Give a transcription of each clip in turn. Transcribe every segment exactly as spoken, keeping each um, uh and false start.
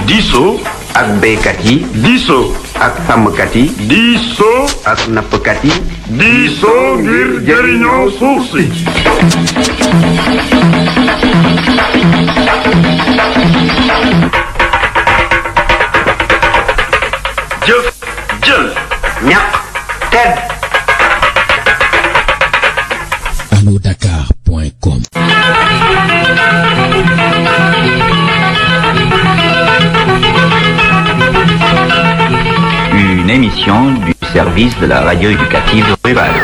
diisoo ak béykat yi. diisoo ak sàmmkat yi. diisoo ak nappkat yi. diisoo ngir jëriñoo suuf si. jëf jël ñaq tedd. allo dakar point com. Une émission du service de la radio éducative rurale.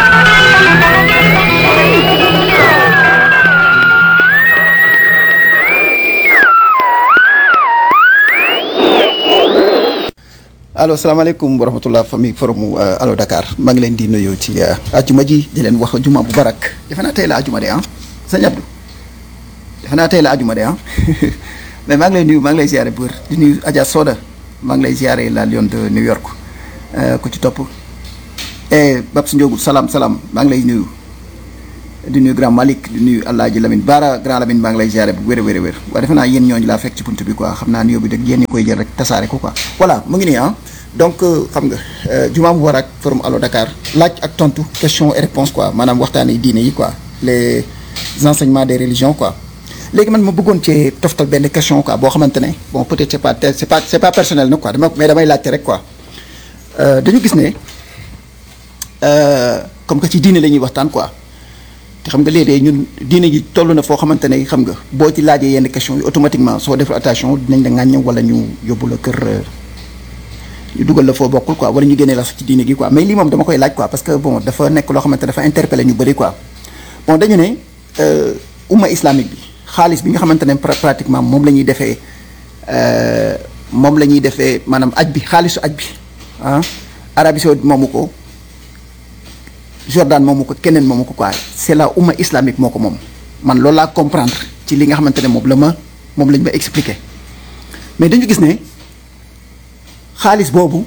allo salaamaaleykum wa rahmatullah famille forum allo Dakar maa ngi leen di nuyu ci ajuma ji di leen wax juma bu barak defe naa tey la ajuma de ah sëñ Abdou defe naa tey la ajuma de ah mais maa ngi lay nuyu maa ngi lay ziare bu wér di nuyu Adja Soda maa ngi lay ziare la Lion de New York ku ci topp et Babs Ndiogu salaam salaam maa ngi lay nuyu di nuyu Grand Malick di nuyu Alaaji Lamine Bara Grand Lamine maa ngi lay ziare bu wér a wér a wér waaye defe naa yéen ñooñu laa fekk ci buntu bi quoi xam naa nuyoo bi dëgg yéen ñi koy jël rek tasaare ko quoi voilà mu ngi nii ah donc xam nga juma bu war ak forum allo Dakar laaj ak tontu question et réponse quoi maanaam waxtaanee diine yi quoi les enseignements des religions quoi léegi man ma bëggoon cee toftal benn question quoi boo xamante ne bon peut-être c'est pas c'est pas c'est pas personnel nag quoi dama mais damay laajte rek quoi dañu gis ne comme que ci diine la ñuy waxtaan quoi te xam nga léeg-léeg ñun diine ji toll na foo xamante ne xam nga boo ci laajee yenn question yi automatiquement soo defee attention dinañ la ŋàññ wala ñu yóbbu la kër. ñu dugal la foo bokkul quoi wala ñu génnee la ci diine gi quoi mais lii moom dama koy laaj quoi parce que bon dafa nekk loo xamante dafa interpeller ñu bëri quoi bon dañu ne umma islamique bi xaalis bi nga xamante ne pratiquement moom la ñuy defee moom la ñuy defee maanaam aj bi xaalisu aj bi ah Arabie Saoudite moomu ko Jordan moomu ko keneen moomu ko quoi c'est la umma islamique moo ko moom man loolu laa comprendre ci li nga xamante ne moom la ma moom lañ ma expliquer mais dañu gis ne. xaalis boobu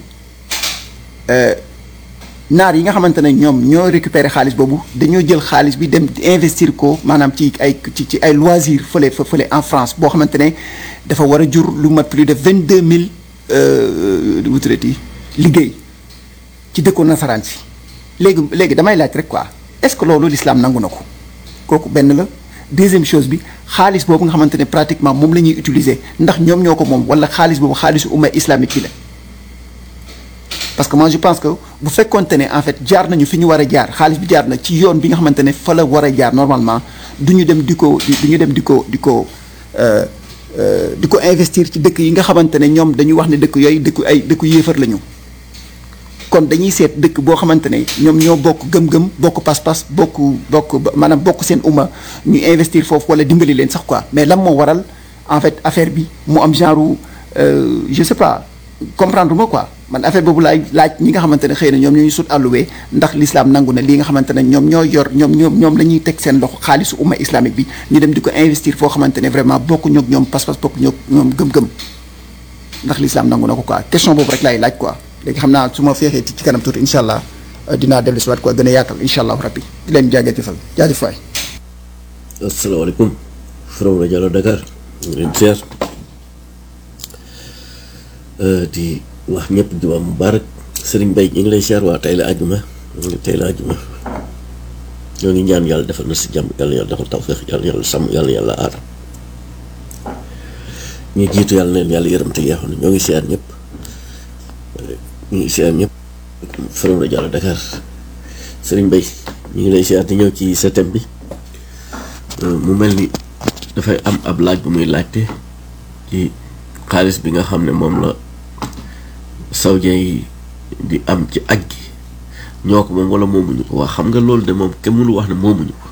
naar yi nga xamante ne ñoom ñoo récupérer xaalis boobu dañoo jël xaalis bi dem investir ko maanaam ci ay ci ci ay loisirs fële fële en France boo xamante ne dafa war a jur lu mat plus de vingt deux mille lu traité liggéey ci dëkku nasaraan si léegi léegi damay laaj rek quoi est-ce que loolu l'islam nangu na ko kooku benn la. deuxième chose bi xaalis boobu nga xamante ne pratiquement moom la ñuy utiliser ndax ñoom ñoo ko moom wala xaalis boobu xaalisu umma islamique bi la. parce que moi je pense que bu fekkoonte ne en fait jaar nañu fi ñu war a jaar xaalis bi jaar na ci yoon bi nga xamante ne fa la war a jaar normalement du ñu dem di ko du ñu dem di ko di ko di ko investir ci dëkk yi nga xamante ne ñoom dañuy wax ne dëkk yooyu dëkk ay dëkku yéefar la ñu. kon dañuy seet dëkk boo xamante ne ñoom ñoo bokk gëm-gëm bokk pas-pas bokk bokk maanaam bokk seen umma ñu investir foofu wala dimbali leen sax quoi mais lan moo waral en fait affaire bi mu am genre je sais pas comprendre ma quoi. man affaire boobu laay laaj ñi nga xamante ne xëy na ñoom ñoo ñu sut àlluwee ndax l'islam nangu na lii nga xamante ne ñoom ñoo yor ñoom ñoom ñoom la ñuy teg seen loxo xaalisu umma islamique bi ñu dem di ko investir foo xamante ne vraiment bokku ñoog ñoom pas-pas bokku ñoog ñoom gëm-gëm ndax l'islam nangu na ko quoi question boobu rek laay laaj quoi léegi xam naa su ma feexee ci kanam tuuti incha allah dinaa dellu si waat quoi gën a yaatal incha allah rabbi di leen jaajëfal jaajëf waay. asalaamaaleykum from rajo Allo Dakar ñu leen seer di wax ñëpp juma mubarak Serigne Mbaye ñu ngi lay siyaar waa tey la àjjuma tey la àjjuma ñoo ngi ñaan yàlla defal na si jàmm yàlla yàlla defal tawfeex yàlla yàlla sàmm yàlla yàlla aar ñu jiitu yàlla neen yàlla yërëm te yeexoon na ñoo ngi siyaar ñëpp ñu ngi siyaar ñëpp from rajo Allo Dakar Serigne Mbaye ñu ngi lay siyaar di ñëw ci sa thème bi mu mel ni dafay am ab laaj bu muy laajte ci xaalis bi nga xam ne moom la saoudien yi di am ci aj gi ñoo ko moom wala moomuñu ko wax xam nga loolu de moom kenn mënu wax ne moomuñu ko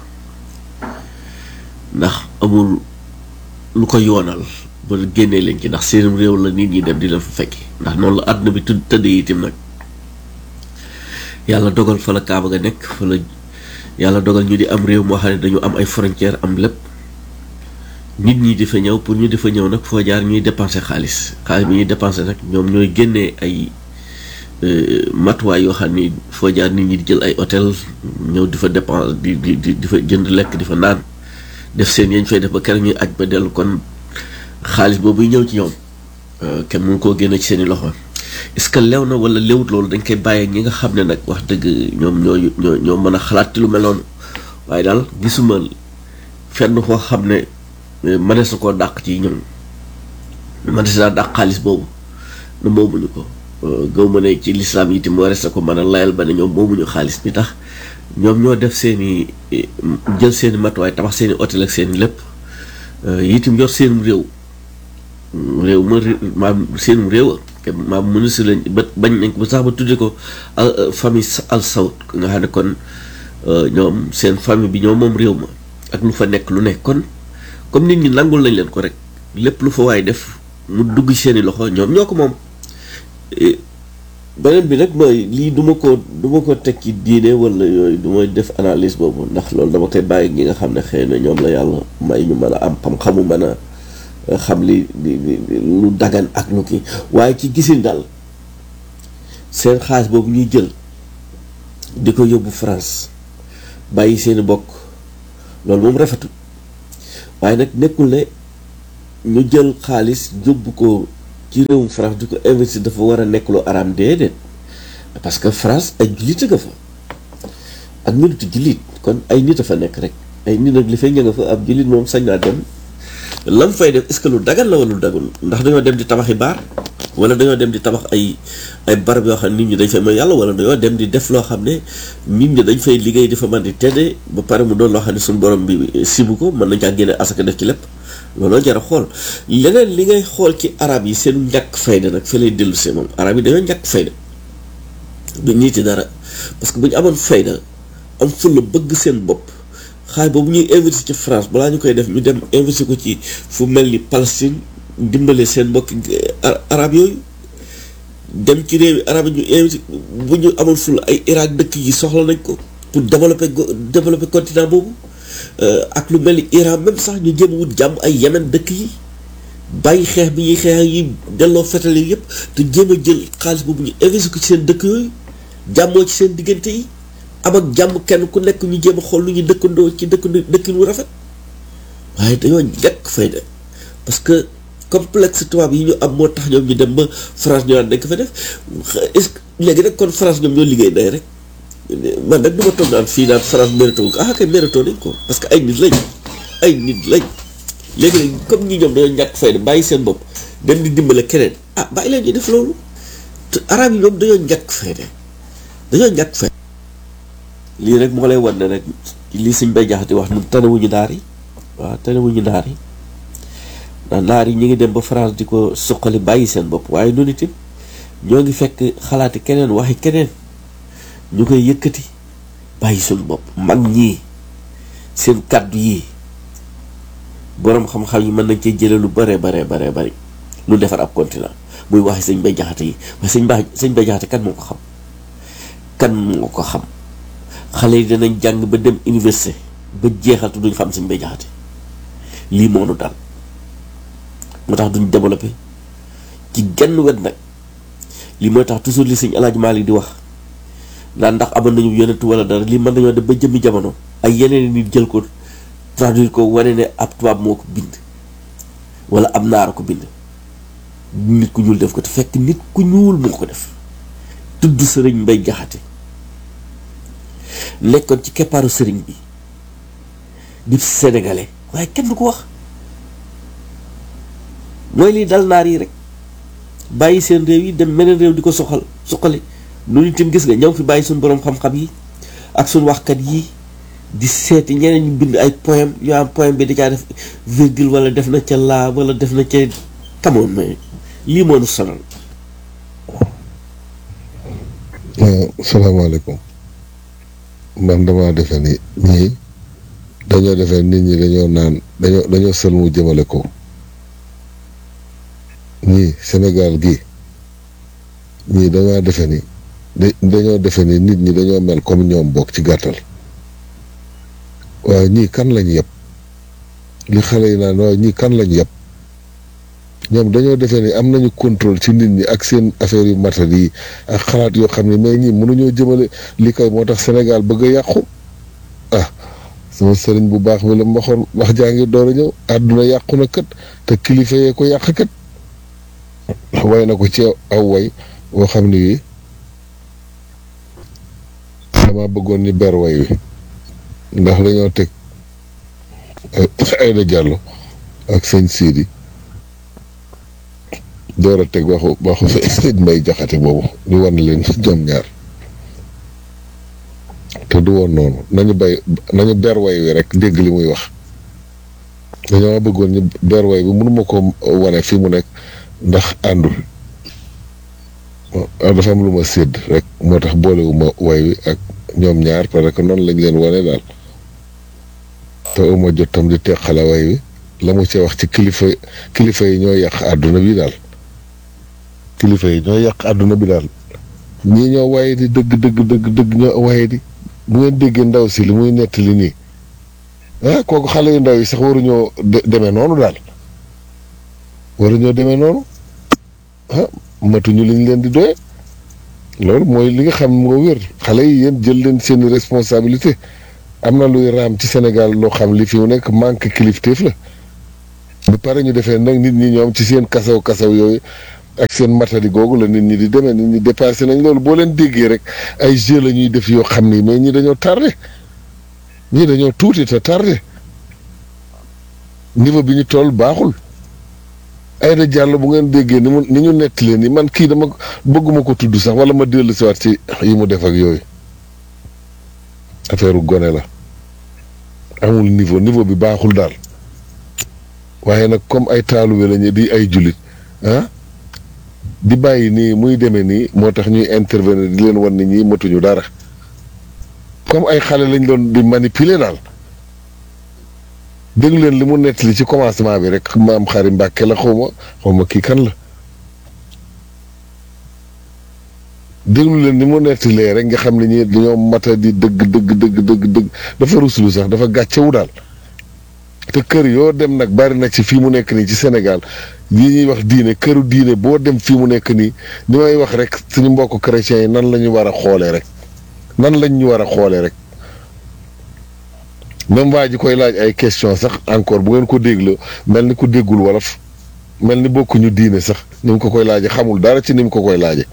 ndax amul lu ko yoonal ba génnee leen ci ndax seen réew la nit ñi dem di leen fa fekki ndax noonu la àdduna bi tudd tëdd itam nag yàlla dogal fa la Kaaba nga nekk fa la yàlla dogal ñu di am réew moo xam ne dañu am ay frontières am lépp nit ñi di fa ñëw pour ñu di fa ñëw nag foo jaar ñuy dépenser xaalis xaalis bi ñuy dépenser nag ñoom ñooy génnee ay matuwaay yoo xam ni foo jaar nit ñi di jël ay hôtel ñëw di fa dépense di di di fa jënd lekk di fa naan def seen yañ fay def ba keroog ñuy aj ba dellu kon xaalis boobu ñëw ci ñoom kenn mënu koo génne ci seeni loxo est-ce que lew na wala lewut loolu dañ koy bàyyi ñi nga xam ne nag wax dëgg ñoom ñoo ñoo ñoo mën a xalaat ci lu mel noonu waaye daal gisuma fenn foo xam ne mënees na koo dàq ci ñoom mënees naa dàq xaalis boobu ne moomuñu ko gaw ma ne ci lislaam yi itam warees na ko mën a layal ba ne ñoom moomuñu xaalis bi tax ñoom ñoo def seeni jël seeni matuwaay tabax seeni hôtel ak seeni lépp itam yor seenum réew réew ma maam seenum réew a maam ministre lañ ba bañ nañ ko ba sax ba tuddee ko famille al Saoud nga xam ne kon ñoom seen famille bi ñoom moom réew ma ak lu fa nekk lu nekk kon comme nit ñi nangul nañ leen ko rek lépp lu fa waay def mu dugg seeni loxo ñoom ñoo ko moom. beneen bi nag mooy lii du ma ko du ma ko teg ci diine wala yooyu du may def analyse boobu ndax loolu dama koy bàyyi ñi nga xam ne xëy na ñoom la yàlla may ñu mën a am xam-xamu mën a xam li lu dagan ak lu kii waaye ci gisin daal seen xaalis boobu ñuy jël di ko yóbbu France bàyyi seeni bokk loolu moom rafetul waaye nag nekkul ne ñu jël xaalis yóbbu ko ci réewum France di ko investir dafa war a nekk lu araam déedéet parce que France ay jullit nga fa ak ñu nit jullit kon ay nit a fa nekk rek ay nit nag li fay ña nga fa ab jullit moom sañ naa dem lam fay def est-ce que lu dagan la wala lu dagan ndax dañoo dem di tabaxi baar wala dañoo dem di tabax ay ay barab yoo xam ne nit ñi dañ fay may yàlla wala dañoo dem di def loo xam ne nit ñi dañ fay liggéey di fa mën di tedde ba pare mu doon loo xam ne suñu borom bi sibu ko mën nañ caa génne asaka def ci lépp looloo jar a xool leneen li ngay xool ci arab yi seen ñàkk fayda nag fa lay dellu see moom arab yi dañoo ñàkk fayda du niiti dara parce que bu ñu amoon fayda am fulla bëgg seen bopp xaalis boobu ñuy investir ci France balaa ñu koy def ñu dem investir ko ci fu mel ni Palestine dimbale seen mbokki arab yooyu dem ci réew yi arab yi ñu investir bu ñu amoon fulla ay Irak dëkk yi soxla nañ ko pour développer développer continent boobu ak lu mel ni Iran même sax ñu jéem wut jàmm ay Yemen dëkk yi bàyyi xeex bi ñuy xeex yi delloo fetale yi yëpp te jéem a jël xaalis boobu ñu investir ko ci seen dëkk yooyu jàmmoo ci seen diggante yi am ak jàmm kenn ku nekk ñu jéem a xool lu ñu dëkkandoo ci dëkkandoo dëkkin wu rafet waaye dañoo ñàkk fayda parce que complexe tubaab yi ñu am moo tax ñoom ñu dem ba France ñu naan dañ ko fa def est-ce que léegi nag kon France ñoom ñoo liggéey day rek man nag du ma toog naan fii naan France mérito ko ah kay mérito nañ ko parce que ay nit lañ ay nit lañ léegi nag comme ñi ñoom dañoo ñàkk fayda bàyyi seen bopp dem di dimbale keneen ah bàyyi leen ñu def loolu te arab yi ñoom dañoo ñàkk fayda dañoo ñàkk fayda lii rek moo lay wan ne rek lii suñ bay jaxati wax ñun tanewuñu naar yi waaw tanewuñu naar yi ndax naar yi ñu ngi dem ba France di ko suqali bàyyi seen bopp waaye noonu itam ñoo ngi fekk xalaati keneen waxi keneen ñu koy yëkkati bàyyi suñu bopp mag ñii seen kàddu yi boroom xam-xam yi mën nañ cee jële lu bare bare bare bari lu defar ab continent muy waxi sëñ bay jaxate yi waaye sëñ ba sëñ bay jaxate kan moo ko xam kan moo ko xam xale yi danañ jàng ba dem université ba jeexal te duñ xam sëñ bay jaxate lii moo nu dal moo tax duñ développé ci genn wet nag lii mooy tax toujours li sëñ Alaaji Maalik di wax naan ndax amoon nañu yonentu wala dara lii mën nañoo dem ba jëmmi jamono ay yeneen nit jël ko traduire ko wane ne ab tubaab moo ko bind wala ab naara ko bind nit ku ñuul def ko te fekk nit ku ñuul moo ko def tudd sëriñ Mbay Jaxate nekkoon ci keppaaru sëriñ bi di sénégalais waaye kenn du ko wax mooy lii dal naar yi rek bàyyi seen réew yi dem meneen réew di ko soxal soxali noonu itam gis nga ñëw fi bàyyi suñu boroom xam-xam yi ak suñu waxkat yi di seeti ñeneen ñu bind ay poème yoo am poème bi da caa def virgule wala def na ca laa wala def na ca kamoon mais lii moo nu sonal. salaamaaleykum man damaa defe ni ñii dañoo defee nit ñi dañoo naan dañoo dañoo sël mu jëmale ko ñii Sénégal gi ñii damaa defe ni dañoo defe ni nit ñi dañoo mel comme ñoom bokk ci gàttal waaye ñii kan lañ yëpp li xale yi naan waaye ñii kan lañ yëpp ñoom dañoo defee ni am nañu contrôle ci nit ñi ak seen affaire yu matal yi ak xalaat yoo xam ne mais ñii mënuñoo jëmale li koy moo tax Sénégal bëgg a yàqu ah sama sëriñ bu baax mi la ma waxoon wax jaa ngi door a ñëw àdduna yàqu na kat te kilifa yee ko yàq kat way na ko ci aw way woo xam ni wi dama bëggoon ñu ber way wi ndax dañoo teg Aïda Diallo ak sëñ Sidi door a teg waxu waxu sëñ Mbay Jaxate boobu ñu wan leen ñoom ñaar te du woon noonu nañu bay nañu ber way wi rek dégg li muy wax dañoo bëggoon ñu ber way bi mënuma ko wane fi mu nekk ndax àndul dafa am lu ma sédd rek moo tax boolewuma way wi ak ñoom ñaar parce que noonu lañ leen wane daal te uma jot tam di teqale way wi la mu ci wax ci kilifa kilifa yi ñoo yàq àdduna bi daal kilifa yi ñoo yàq àdduna bi daal ñii ñoo waye di dëgg dëgg dëgg dëgg ñoo waye di bu ngeen déggee ndaw si li muy nettali nii ah kooku xale yu ndaw yi sax waruñoo demee noonu daal waruñoo demee noonu ah matuñu liñ leen di doye loolu mooy li nga xam moo wér xale yi yéen jël leen seeni responsabilité am na luy raam ci Sénégal loo xam li fi mu nekk manque kilifteef la bu pare ñu defee nag nit ñi ñoom ci seen kasaw kasaw yooyu ak seen matadi googu la nit ñi di demee nit ñi dépassé nañ loolu boo leen déggee rek ay jeux la ñuy def yoo xam ni mais ñi dañoo tardé ñii dañoo tuuti te tardé niveau bi ñu toll baaxul Aïda Diallo bu ngeen déggee ni mu ni ñu nettalee ni man kii dama bëgguma ko tudd sax wala ma dellu si waat ci yi mu def ak yooyu affaire gone la amul niveau niveau bi baaxul daal waaye nag comme ay taaluwe lañu di ay jullit ah di bàyyi nii muy demee nii moo tax ñuy intervenir di leen wan ni ñii matuñu dara comme ay xale lañ doon di manipuler daal dégg leen li mu nettali ci commencement bi rek maam xari Mbàkke la xaw ma xaw ma kii kan la déglu leen ni mu nettalee rek nga xam ne ñi dañoo mata di dëgg dëgg dëgg dëgg dëgg dafa ruslu sax dafa gàccewu daal te kër yoo dem nag bari na ci fii mu nekk nii ci Sénégal yi ñuy wax diine këru diine boo dem fii mu nekk nii ni may wax rek suñu mbokk chrétiens yi nan la ñu war a xoolee rek nan lañ ñu war a xoolee rek même waa ji koy laaj ay question sax encore bu ngeen ko dégloo mel ni ku déggul wolof mel ni bokkuñu diine sax ni mu ko koy laaje xamul dara ci ni mu ko koy laaje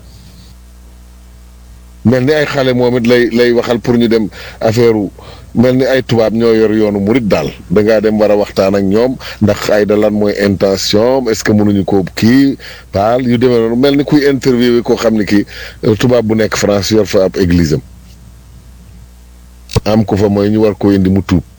mel ni ay xale moom it lay lay waxal pour ñu dem affaire mel ni ay tubaab ñoo yor yoonu murit daal dangaa dem war a waxtaan ak ñoom ndax ay da lan mooy intention est-ce que mënuñu ko kii paal yu demee noonu mel ni kuy interviewé koo xam ne kii tubaab bu nekk France yor fa ab église am am ko fa mooy ñu war koo indi mu tuub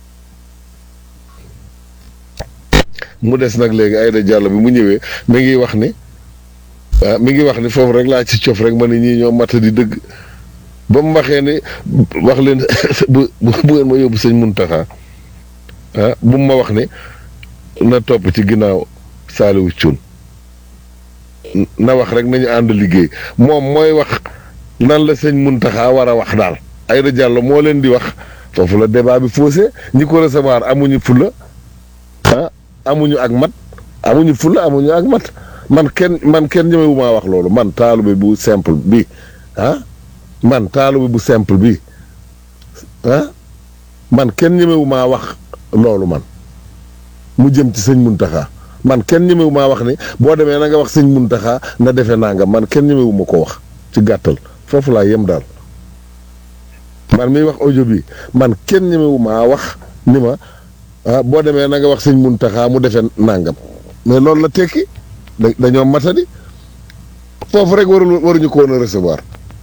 mu des nag léegi Aïda Diallo bi mu ñëwee mi ngi wax ni ah mi ngi wax ni foofu rek laa ci cof rek ma ne ñii ñoo mat di dëgg ba mu waxee ni wax leen bu bu ngeen ma yóbbu sëñ Muntaxa ah bu mu ma wax ni na topp ci ginnaaw Saliou Thioune na wax rek nañu ànd liggéey moom mooy wax nan la sëñ Muntaxa war a wax daal Aïda Diallo moo leen di wax foofu la débat bi faussé ñi ko recevoir amuñu fulla ah amuñu ak mat amuñu fulla amuñu ak mat man kenn man kenn ñemewu maa wax loolu man taalibe bu simple bi ah man taalibe bu simple bi ah man kenn ñemewu maa wax loolu man mu jëm ci sëñ Muntaxa man kenn ñemewu maa wax ni boo demee na nga wax sëñ Muntaxa na defe nanga man kenn ñemewu ma ko wax ci gàttal foofu laa yem daal man miy wax audio bi man kenn ñemewu maa wax ni ma ah boo demee na nga wax sëñ Muntaxa mu defe nangam mais loolu la tekki dañoo matadi foofu rek waru waruñu ko woon a recevoir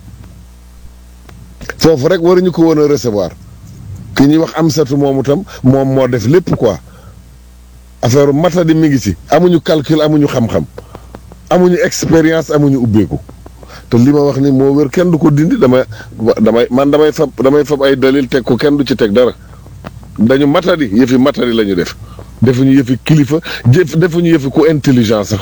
foofu rek waruñu ko woon a recevoir ki ñuy wax Amsatu moomu tam moom moo def lépp quoi affaire matadi mi ngi ci amuñu calcul amuñu xam-xam amuñu expérience amuñu ubbeeku te li ma wax ni moo wér kenn du ko dindi damay damay man damay fab damay fab ay dalil teg ko kenn du ci teg dara dañu matadi yëfi matadi la ñu def defuñu yëfi kilifa jëf defuñu yëfi ku intelligent sax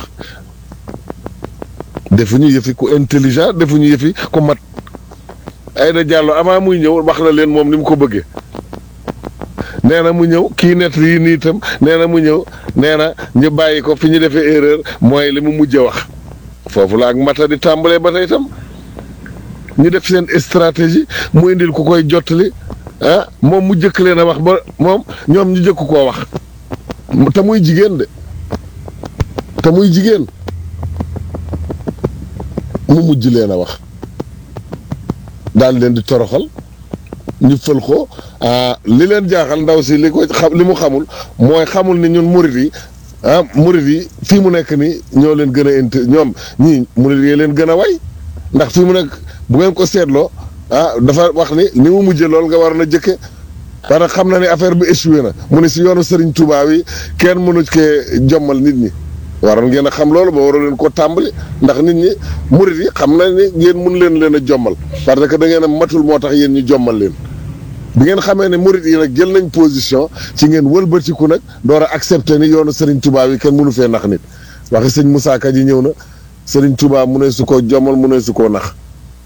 defuñu yëfi ku intelligent defuñu yëfi ku mat Aïda Diallo avant muy ñëw wax na leen moom ni mu ko bëggee nee na mu ñëw kii net yi nii itam nee na mu ñëw nee na ñu bàyyi ko fi ñu defee erreur mooy li mu mujj wax foofu la ak mata di tàmbalee ba tey itam ñu def seen stratégie mu indil ku koy jottali ah moom mu jëkk leen a wax ba moom ñoom ñu jëkk koo wax te muy jigéen de te muy jigéen mu mujj leen a wax daal leen di toroxal ñu fël ko ah li leen jaaxal ndaw si li ko xam li mu xamul mooy xamul ni ñun murit yi ah murit yi fii mu nekk ni ñoo leen gën a int ñoom ñii murit yi leen gën a way ndax fii mu nekk bu ngeen ko seetloo ah dafa wax ni ni mu mujjee lool nga war na jëkke parce que xam na ni affaire bi échoué na mu ne si yoonu Serigne Touba wi kenn mënu kee jommal nit ñi waroon ngeen a xam loolu ba waroo leen ko tàmbali ndax nit ñi murit yi xam na ni ngeen mun leen leen a jommal parce que da ngeen a matul moo tax yéen ñu jommal leen bi ngeen xamee ne murit yi nag jël nañ position ci ngeen wëlbatiku nag door a accepté ni yoonu Serigne Touba wi kenn mënu fee nax nit waxi sëñ Moussa Ka ji ñëw na Serigne Touba mu ne su ko jommal mu ne su koo nax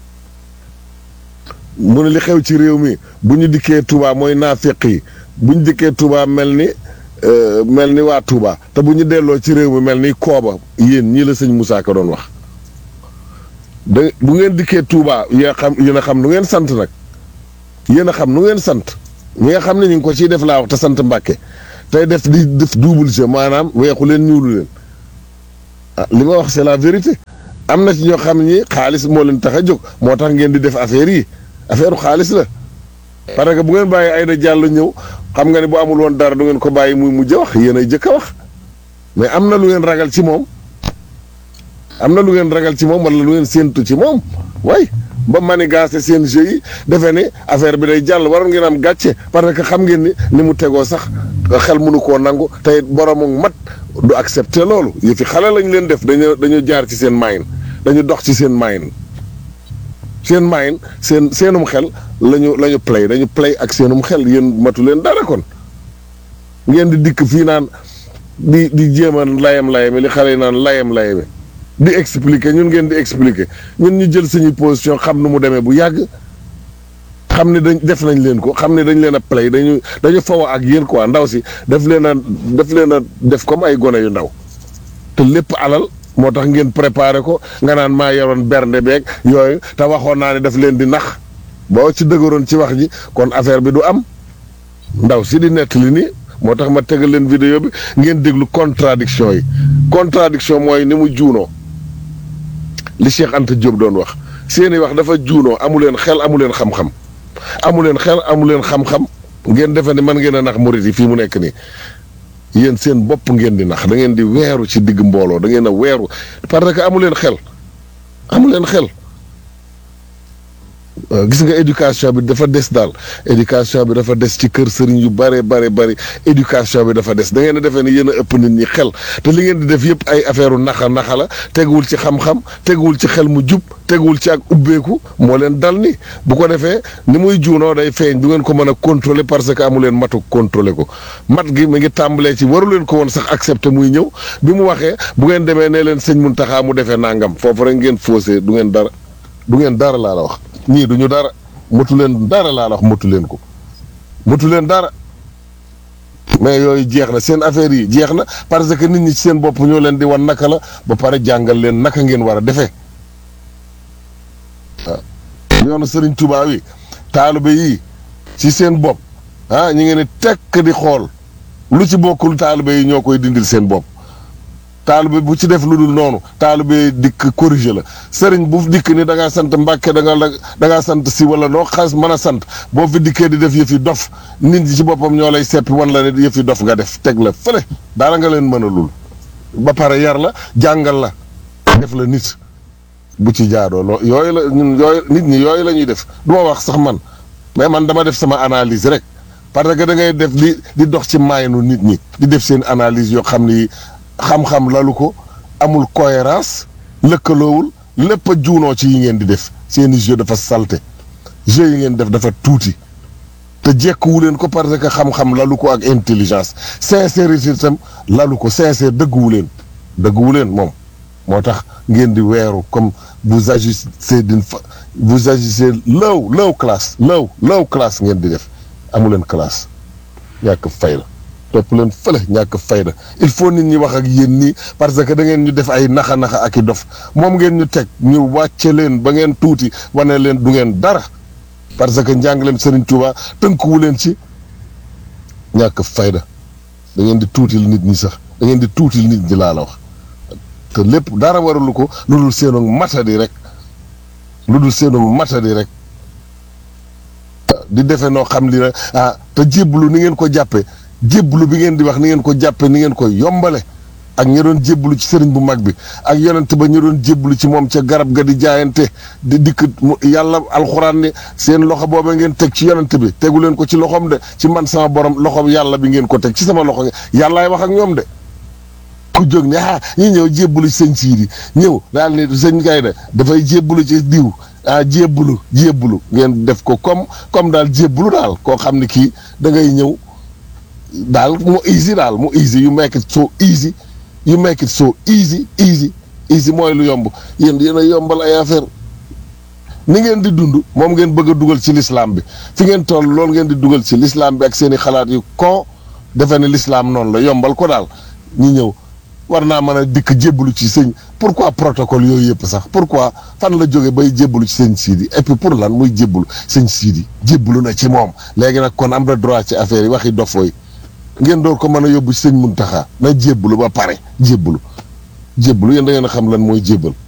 mu ne li xew ci réew mi bu ñu dikkee Touba mooy naafeq yi bu ñu dikkee Touba mel ni mel ni waa Touba te bu ñu delloo ci réew mi mel ni kooba yéen ñii la sëñ Moussa Ka doon wax da bu ngeen dikkee Touba yéen a xam yéen a xam nu ngeen sant nag yéen a xam nu ngeen sant ñi nga xam ne ñu ngi ko ciy def laa wax te sant Mbàkke tey def di def double jeu maanaam weexu leen ñuulu leen ah li ma wax c'est la vérité am na ci ñoo xam ni xaalis moo leen tax a jóg moo tax ngeen di def affaire yi affaire xaalis la parce que bu ngeen bàyyi Aïda Diallo ñëw xam nga ne bu amul woon dara du ngeen ko bàyyi muy mujj a wax yéen ay jëkk a wax mais am na lu ngeen ragal ci moom am na lu ngeen ragal ci moom wala lu ngeen séentu ci moom way ba manigancé seen jeu yi defe ne affaire bi day jàll waroon ngeen am gàcce parce que xam ngeen ni ni mu tegoo sax xel mënu koo nangu tey boroomu mat du accepter loolu yëfi xale lañ leen def dañu dañu jaar ci seen maayin dañu dox ci seen maayin seen maayin seen seenum xel lañu la ñu play dañu play ak seenum xel yéen matu leen dara kon ngeen di dikk fii naan di di jéem a layam layami li xale yi naan layam layami di expliquer ñun ngeen di expliquer ñun ñu jël suñuy position xam nu mu demee bu yàgg xam ne dañ def nañ leen ko xam ne dañ leen a play dañu dañu faw ak yéen quoi ndaw si daf leen a daf leen a def comme ay gone yu ndaw te lépp alal moo tax ngeen préparé ko nga naan maa yoroon bernde beeg yooyu te waxoon naa ne daf leen di nax boo ci dëgëroon ci wax ji kon affaire bi du am ndaw si di nettali nii moo tax ma tegal leen vidéo bi ngeen déglu contradiction yi contradiction mooy ni mu juunoo li Cheikh Anta Diop doon wax seeni wax dafa juunoo amu leen xel amu leen xam-xam amu leen xel amu leen xam-xam ngeen defe ne mën ngeen a nax murit yi fii mu nekk nii yéen seen bopp ngeen di nax da ngeen di weeru ci digg mbooloo da ngeen a weeru parce que amu leen xel amu leen xel gis nga éducation bi dafa des daal éducation bi dafa des ci kër sëriñ yu bare bare bari éducation bi dafa des da ngeen a defee ni yéen a ëpp nit ñi xel te li ngeen di def yëpp ay affaire u naxa naxa la teguwul ci xam-xam teguwul ci xel mu jub teguwul ci ak ubbeeku moo leen dal ni bu ko defee ni muy juunoo day feeñ du ngeen ko mën a contrôler parce que amu leen matu contrôler ko mat gi mi ngi tàmbalee ci waru leen ko woon sax accepter muy ñëw bi mu waxee bu ngeen demee ne leen sëñ Muntaxa mu defee nangam foofu rek ngeen faussé du ngeen dara du ngeen dara laa la wax ñii duñu dara motu leen dara laa la wax motu leen ko motu leen dara mais yooyu jeex na seen affaire yi jeex na parce que nit ñi ci seen bopp ñoo leen di wan naka la ba pare jàngal leen naka ngeen war a defee waaw yoonu Sëriñ Tuubaa wi taalibe yi ci seen bopp ah ñi ngeen di tekk di xool lu ci bokkul taalibe yi ñoo koy dindil seen bopp taalibe bu ci def lu dul noonu taalibe dikk corrigé la sëriñ bu dikk ni da ngaa sant Mbàkke da nga da ngaa sant si wala noo xas mën a sant boo fi dikkee di def yëfi dof nit ñi ci boppam ñoo lay seppi wan la ne yëfi dof nga def teg la fële daara nga leen mën a lul ba pare yar la jàngal la def la nit bu ci jaadoo loo yooyu la ñun yooyu nit ñi yooyu la ñuy def du ma wax sax man mais man dama def sama analyse rek parce que da ngay def di di dox ci maayanu nit ñi di def seen analyse yoo xam ni xam-xam lalu ko amul cohérence lëkkaloowul lépp a juunoo ci yi ngeen di def seeni jeu dafa salte jeu yi ngeen def dafa tuuti te jekkuwu leen ko parce que xam-xam lalu ko ak intelligence sincérité itam lalu ko sincère dëgguwu leen dëgguwu leen moom moo tax ngeen di weeru comme vous agissez d'une fa vous agissez low low classe low low classe ngeen di def amu leen classe ñàkk fay la topp leen fële ñàkk fayda il faut nit ñi wax ak yéen nii parce que da ngeen ñu def ay naxa naxa ak i dof moom ngeen ñu teg ñu wàcce leen ba ngeen tuuti wane leen du ngeen dara parce que njàngaleem Serigne Touba tënkuwu leen ci ñàkk fayda da ngeen di tuutil nit ñi sax da ngeen di tuutil nit ñi laa la wax te lépp dara waralu ko loolu seenoon matadi rek lu dul seenu matadi rek di defe noo xam li rek ah te jébbalu ni ngeen ko jàppe jébbalu bi ngeen di wax ni ngeen ko jàppe ni ngeen ko yombale ak ñi doon jébbalu ci sëriñ bu mag bi ak yonent ba ñu doon jébbalu ci moom ca garab ga di jaayante di dikk yàlla alxuraan ni seen loxo booba ngeen teg ci yonent bi tegu leen ko ci loxoom de ci man sama borom loxoom yàlla bi ngeen ko teg ci sama loxo yàllaay wax ak ñoom de ku jóg ne ah ñi ñëw jébbalu ci sëñ Siidi ñëw daal ni sëñ Kayda dafay jébbalu ci diw ah jébbalu jébbalu ngeen def ko comme comme daal jébbalu daal koo xam ne kii da ngay ñëw daal mu easy daal mu easy you make it so easy you make it so easy easy easy mooy lu yomb yéen yéen a yombal ay affaire ni ngeen di dund moom ngeen bëgg a dugal ci l'islam bi fi ngeen toll loolu ngeen di dugal ci l'islam bi ak seen i xalaat yu kon defe ne l'islam noonu la yombal ko daal ñi ñëw war naa mën a dikk jébbalu ci sëñ pourquoi protocole yooyu yëpp sax pourquoi fan la jóge bay jébbalu ci sëñ Siidi et puis pour lan muy jébbalu sëñ Siidi jébbalu na ci moom léegi nag kon am na droit ci affaire yi waxi dofooy ngeen door ko mën a yóbbu ci sëñ Muntaxa na jébbalu ba pare jébbalu jébbalu yéen da ngeen a xam lan mooy jébbal